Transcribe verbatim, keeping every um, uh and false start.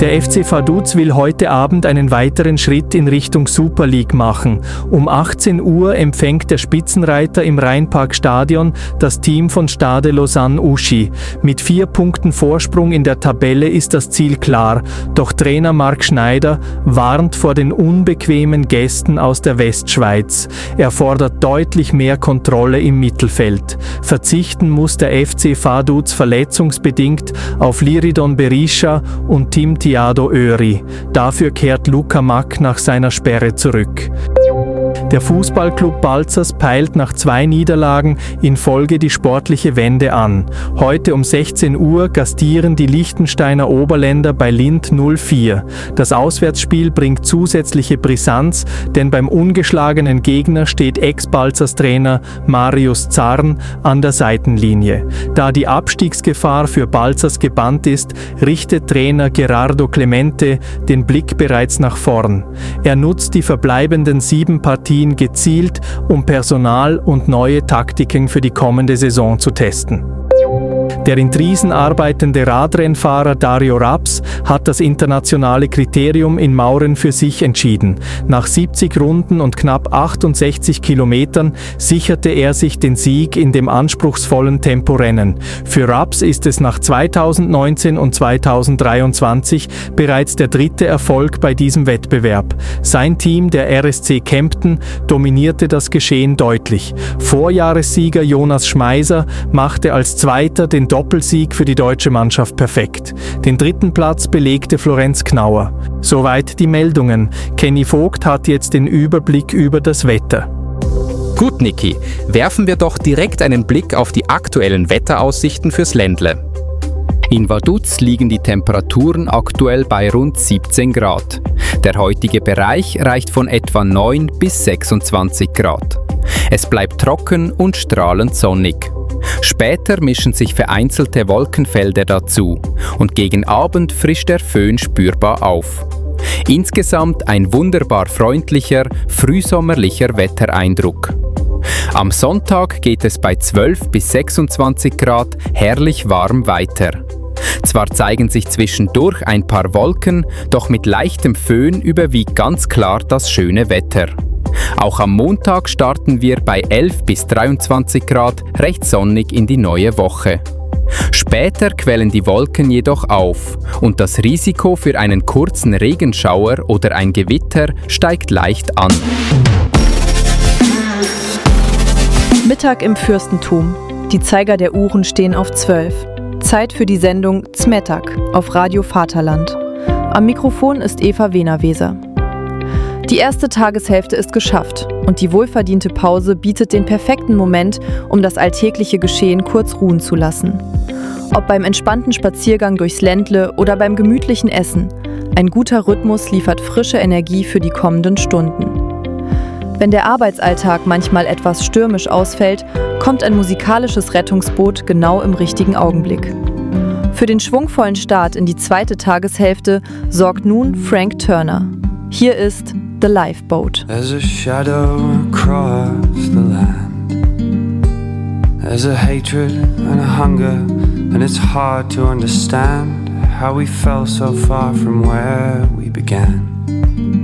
Der F C Vaduz will heute Abend einen weiteren Schritt in Richtung Super League machen. Um achtzehn Uhr empfängt der Spitzenreiter im Rheinparkstadion das Team von Stade Lausanne-Uschi. Mit vier Punkten Vorsprung in der Tabelle ist das Ziel klar. Doch Trainer Marc Schneider warnt vor den unbequemen Gästen aus der Westschweiz. Er fordert deutlich mehr Kontrolle im Mittelfeld. Verzichten muss der F C Vaduz verletzungsbedingt auf Liridon Berisha und Tim Thiago Öri. Dafür kehrt Luca Mack nach seiner Sperre zurück. Der Fußballclub Balzers peilt nach zwei Niederlagen in Folge die sportliche Wende an. Heute um sechzehn Uhr gastieren die Liechtensteiner Oberländer bei Lindt null vier. Das Auswärtsspiel bringt zusätzliche Brisanz, denn beim ungeschlagenen Gegner steht Ex-Balzers-Trainer Marius Zarn an der Seitenlinie. Da die Abstiegsgefahr für Balzers gebannt ist, richtet Trainer Gerardo Clemente den Blick bereits nach vorn. Er nutzt die verbleibenden sieben Partien gezielt, um Personal und neue Taktiken für die kommende Saison zu testen. Der in Triesen arbeitende Radrennfahrer Dario Raps hat das internationale Kriterium in Mauren für sich entschieden. Nach siebzig Runden und knapp achtundsechzig Kilometern sicherte er sich den Sieg in dem anspruchsvollen Temporennen. Für Raps ist es nach zweitausendneunzehn und zweitausenddreiundzwanzig bereits der dritte Erfolg bei diesem Wettbewerb. Sein Team, der R S C Kempten, dominierte das Geschehen deutlich. Vorjahressieger Jonas Schmeiser machte als Zweiter den Doppelsieg für die deutsche Mannschaft perfekt. Den dritten Platz belegte Florenz Knauer. Soweit die Meldungen. Kenny Vogt hat jetzt den Überblick über das Wetter. Gut, Niki, werfen wir doch direkt einen Blick auf die aktuellen Wetteraussichten fürs Ländle. In Vaduz liegen die Temperaturen aktuell bei rund siebzehn Grad. Der heutige Bereich reicht von etwa neun bis sechsundzwanzig Grad. Es bleibt trocken und strahlend sonnig. Später mischen sich vereinzelte Wolkenfelder dazu und gegen Abend frischt der Föhn spürbar auf. Insgesamt ein wunderbar freundlicher, frühsommerlicher Wettereindruck. Am Sonntag geht es bei zwölf bis sechsundzwanzig Grad herrlich warm weiter. Zwar zeigen sich zwischendurch ein paar Wolken, doch mit leichtem Föhn überwiegt ganz klar das schöne Wetter. Auch am Montag starten wir bei elf bis dreiundzwanzig Grad recht sonnig in die neue Woche. Später quellen die Wolken jedoch auf und das Risiko für einen kurzen Regenschauer oder ein Gewitter steigt leicht an. Mittag im Fürstentum. Die Zeiger der Uhren stehen auf zwölf. Zeit für die Sendung Zmetak auf Radio Vaterland. Am Mikrofon ist Eva Wehner-Weser. Die erste Tageshälfte ist geschafft und die wohlverdiente Pause bietet den perfekten Moment, um das alltägliche Geschehen kurz ruhen zu lassen. Ob beim entspannten Spaziergang durchs Ländle oder beim gemütlichen Essen, ein guter Rhythmus liefert frische Energie für die kommenden Stunden. Wenn der Arbeitsalltag manchmal etwas stürmisch ausfällt, kommt ein musikalisches Rettungsboot genau im richtigen Augenblick. Für den schwungvollen Start in die zweite Tageshälfte sorgt nun Frank Turner. Hier ist The Lifeboat. There's a shadow across the land. There's a hatred and a hunger, and it's hard to understand how we fell so far from where we began.